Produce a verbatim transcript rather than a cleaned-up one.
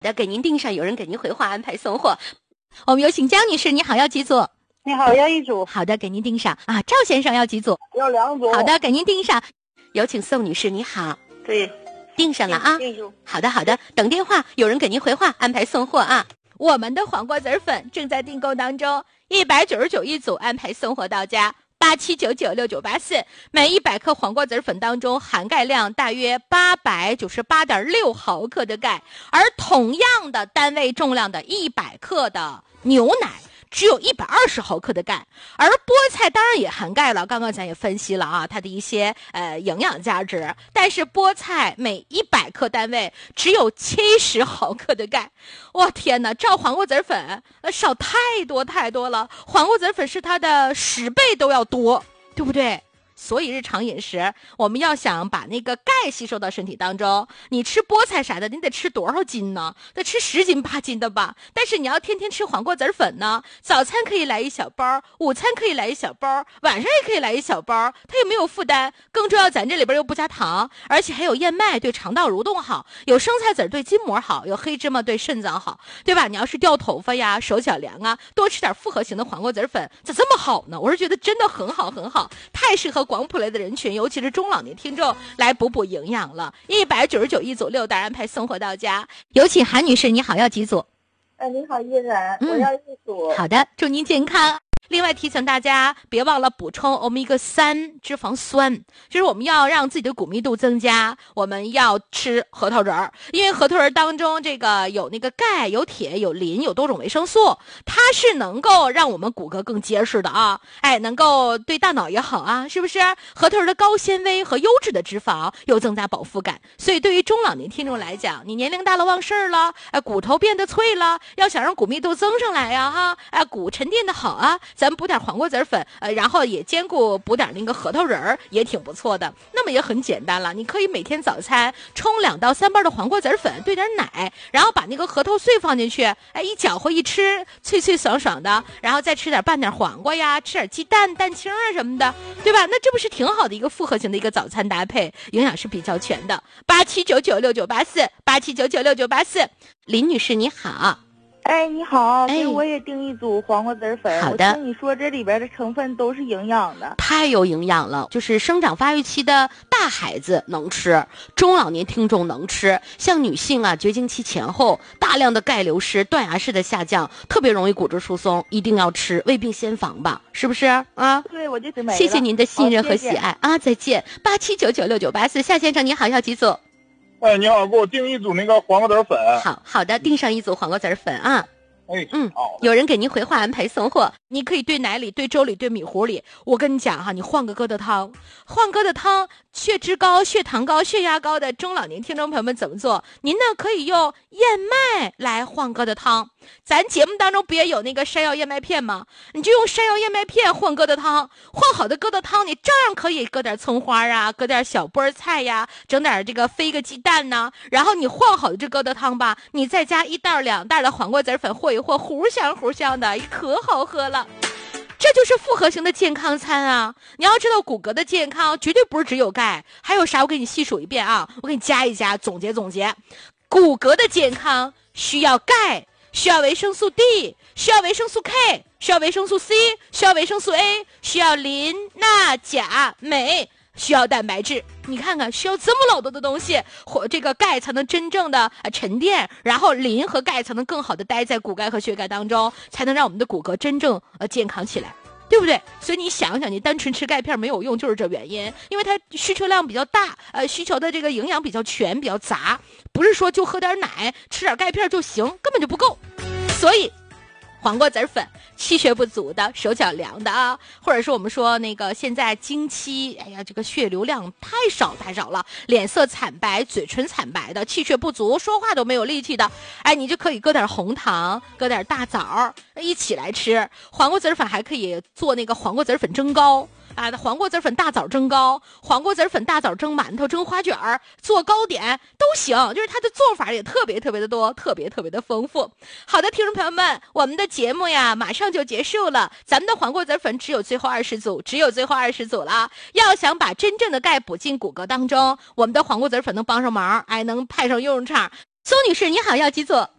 的，给您订上，有人给您回话安排送货。我们有请江女士，你好，要几组？ 你好，要一组。 好的，给您订上啊。赵先生要几组？ 要两组。 好的，给您订上。有请宋女士，你好。 对， 订上了啊。好的好的，等电话，有人给您回话安排送货啊。我们的黄瓜子粉正在订购当中，一百九十九一组，安排送货到家。八七九九六九八四，每一百克黄瓜子粉当中含钙量大约八百九十八点六毫克的钙，而同样的单位重量的一百克的牛奶只有一百二十毫克的钙，而菠菜当然也含钙了，刚刚咱也分析了啊，它的一些呃营养价值，但是菠菜每一百克单位只有七十毫克的钙，哇天哪，照黄瓜子粉呃少太多太多了，黄瓜子粉是它的十倍都要多，对不对？所以日常饮食我们要想把那个钙吸收到身体当中，你吃菠菜啥的你得吃多少斤呢？得吃十斤八斤的吧。但是你要天天吃黄瓜子粉呢，早餐可以来一小包，午餐可以来一小包，晚上也可以来一小包，它也没有负担。更重要，咱这里边又不加糖，而且还有燕麦，对肠道蠕动好，有生菜籽对筋膜好，有黑芝麻对肾脏好，对吧？你要是掉头发呀手脚凉啊，多吃点复合型的黄瓜子粉，咋这么好呢？我是觉得真的很好很好，太适合广普类的人群，尤其是中老年听众来补补营养了。一百九十九一组，六袋安排送货到家。有请韩女士，你好，要几组？ 哎，你好，依然、嗯，我要一组。 好的，祝您健康。另外提醒大家，别忘了补充欧米伽三脂肪酸，就是我们要让自己的骨密度增加，我们要吃核桃仁儿，因为核桃仁当中这个有那个钙、有铁、有磷、有多种维生素，它是能够让我们骨骼更结实的啊，哎，能够对大脑也好啊，是不是？核桃仁的高纤维和优质的脂肪又增加饱腹感，所以对于中老年听众来讲，你年龄大了忘事儿了，哎，骨头变得脆了，要想让骨密度增上来呀，哈，哎，骨沉淀的好啊。咱补点黄瓜子粉，呃，然后也兼顾补点那个核桃仁儿，也挺不错的。那么也很简单了，你可以每天早餐冲两到三包的黄瓜子粉，兑点奶，然后把那个核桃碎放进去，哎，一搅和一吃，脆脆爽爽的，然后再吃点拌点黄瓜呀，吃点鸡蛋、蛋清啊什么的，对吧？那这不是挺好的一个复合型的一个早餐搭配，营养是比较全的。八七九九六九八四，八七九九六九八四，林女士你好。 哎，你好，给我也订一组黄瓜子粉。 好的， 我听你说这里边的成分都是营养的， 太有营养了，就是生长发育期的大孩子能吃，中老年听众能吃，像女性啊，绝经期前后大量的钙流失，断崖式的下降，特别容易骨质疏松，一定要吃，未病先防吧，是不是啊？ 对，我就准备了。 谢谢您的信任和喜爱， 谢谢啊，再见。八七九九六九八四，夏先生你好，要几组？ 哎，你好，给我订一组那个黄瓜子粉。 好好的，订上一组黄瓜子粉啊。 哎， 嗯， 好， 有人给您回话安排送货，你可以兑奶里、兑粥里、兑米糊里。我跟你讲哈，你换个疙瘩汤，换疙瘩汤，血脂高、血糖高、血压高的中老年听众朋友们怎么做？您呢可以用燕麦来换疙瘩汤。咱节目当中不也有那个山药燕麦片吗？你就用山药燕麦片换疙瘩汤，换好的疙瘩汤，你照样可以搁点葱花啊，搁点小菠菜呀，整点这个飞个鸡蛋呐、啊，然后你换好的这疙瘩汤吧，你再加一袋两袋的黄瓜子粉和一和，糊香糊香的，可好喝了。这就是复合型的健康餐啊！你要知道，骨骼的健康绝对不是只有钙，还有啥？我给你细数一遍啊！我给你加一加，总结总结。骨骼的健康需要钙，需要维生素 D， 需要维生素 K， 需要维生素 C， 需要维生素 A， 需要磷、钠、钾、镁。需要蛋白质，你看看需要这么老多的东西，或这个钙才能真正的呃沉淀，然后磷和钙才能更好的待在骨钙和血钙当中，才能让我们的骨骼真正呃健康起来，对不对？所以你想想，你单纯吃钙片没有用，就是这原因，因为它需求量比较大，呃，需求的这个营养比较全，比较杂，不是说就喝点奶、吃点钙片就行，根本就不够，所以。黄瓜籽粉，气血不足的、手脚凉的啊，或者是我们说那个现在经期，哎呀，这个血流量太少太少了，脸色惨白、嘴唇惨白的，气血不足，说话都没有力气的，哎，你就可以搁点红糖，搁点大枣一起来吃。黄瓜籽粉还可以做那个黄瓜籽粉蒸糕。啊，黄瓜籽粉大枣蒸糕，黄瓜籽粉大枣蒸馒头、蒸花卷儿，做糕点都行，就是它的做法也特别特别的多，特别特别的丰富。好的，听众朋友们，我们的节目呀马上就结束了，咱们的黄瓜籽粉只有最后二十组，只有最后二十组了。要想把真正的钙补进骨骼当中，我们的黄瓜籽粉能帮上忙，哎，能派上用场。 苏女士，你好，要几组？